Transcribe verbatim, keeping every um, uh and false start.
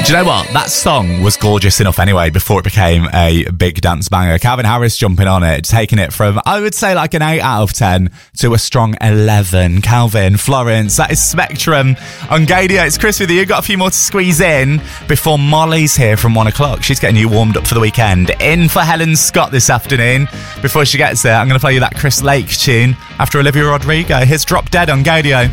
Do you know what? That song was gorgeous enough anyway before it became a big dance banger. Calvin Harris jumping on it, taking it from, I would say, like an eight out of ten to a strong eleven. Calvin, Florence, that is Spectrum on Gadio. It's Chris with you. You've got a few more to squeeze in before Molly's here from one o'clock. She's getting you warmed up for the weekend. In for Helen Scott this afternoon. Before she gets there, I'm going to play you that Chris Lake tune after Olivia Rodrigo. Here's Drop Dead on Gadio.